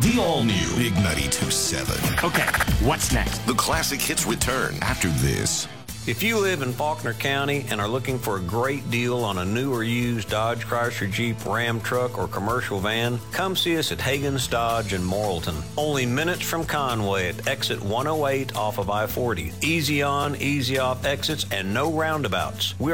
The all-new Big 92.7. Okay, what's next? The classic hits return after this. If you live in Faulkner County and are looking for a great deal on a new or used Dodge, Chrysler, Jeep, Ram truck, or commercial van, come see us at Hagen's Dodge in Morrilton. Only minutes from Conway at exit 108 off of I-40. Easy on, easy off exits and no roundabouts. We're